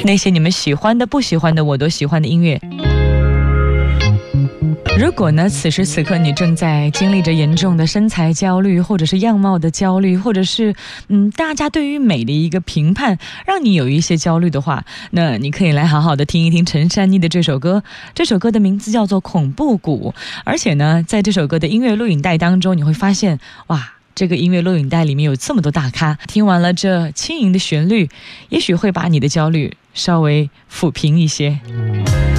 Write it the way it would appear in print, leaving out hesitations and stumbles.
那些你们喜欢的不喜欢的我都喜欢的音乐。如果呢此时此刻你正在经历着严重的身材焦虑，或者是样貌的焦虑，或者是大家对于美的一个评判让你有一些焦虑的话，那你可以来好好的听一听陈珊妮的这首歌。这首歌的名字叫做恐怖谷，而且呢在这首歌的音乐录影带当中，你会发现哇，这个音乐录影带里面有这么多大咖，听完了这轻盈的旋律，也许会把你的焦虑稍微抚平一些。